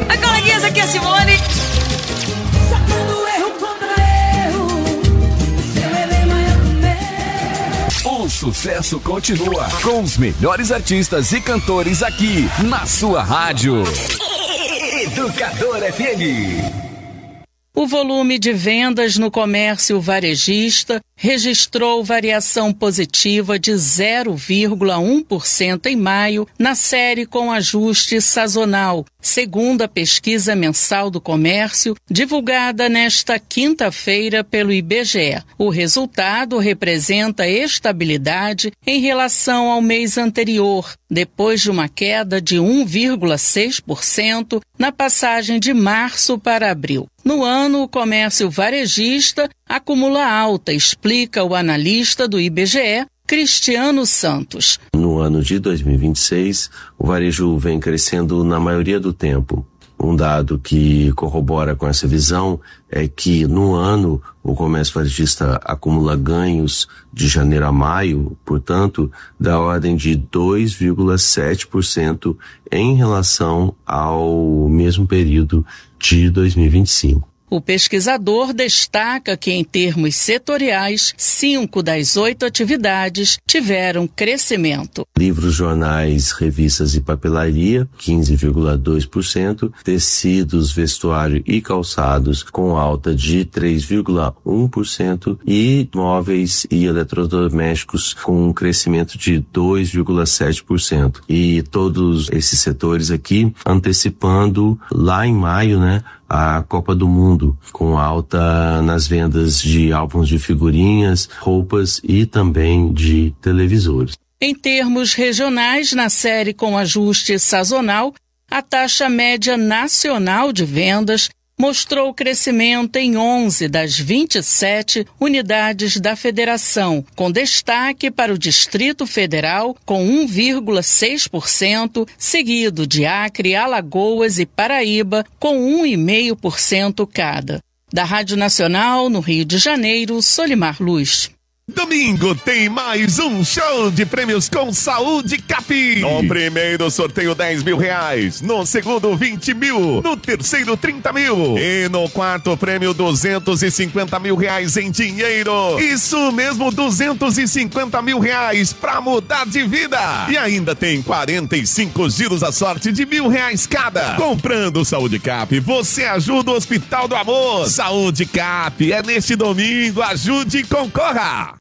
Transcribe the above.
Oi, coleguinhas, aqui é a Simone. Sacando erro contra erro, seu erro maior que o meu. O sucesso continua com os melhores artistas e cantores aqui na sua rádio. Educador FM. O volume de vendas no comércio varejista registrou variação positiva de 0,1% em maio na série com ajuste sazonal, segundo a pesquisa mensal do comércio, divulgada nesta quinta-feira pelo IBGE. O resultado representa estabilidade em relação ao mês anterior, depois de uma queda de 1,6% na passagem de março para abril. No ano, o comércio varejista acumula alta, explica o analista do IBGE, Cristiano Santos. No ano de 2026, o varejo vem crescendo na maioria do tempo. Um dado que corrobora com essa visão é que no ano o comércio varejista acumula ganhos de janeiro a maio, portanto, da ordem de 2,7% em relação ao mesmo período de 2025. O pesquisador destaca que, em termos setoriais, 5 das 8 atividades tiveram crescimento. Livros, jornais, revistas e papelaria, 15,2%. Tecidos, vestuário e calçados, com alta de 3,1%. E móveis e eletrodomésticos, com um crescimento de 2,7%. E todos esses setores aqui antecipando lá em maio, a Copa do Mundo, com alta nas vendas de álbuns de figurinhas, roupas e também de televisores. Em termos regionais, na série com ajuste sazonal, a taxa média nacional de vendas mostrou crescimento em 11 das 27 unidades da federação, com destaque para o Distrito Federal, com 1,6%, seguido de Acre, Alagoas e Paraíba, com 1,5% cada. Da Rádio Nacional, no Rio de Janeiro, Solimar Luz. Domingo tem mais um show de prêmios com Saúde Cap. No primeiro sorteio 10 mil reais, no segundo 20 mil, no terceiro 30 mil e no quarto prêmio 250 mil reais em dinheiro. Isso mesmo, 250 mil reais pra mudar de vida. E ainda tem 45 giros à sorte de R$1.000 cada. Comprando Saúde Cap, você ajuda o Hospital do Amor. Saúde Cap é neste domingo, ajude e concorra.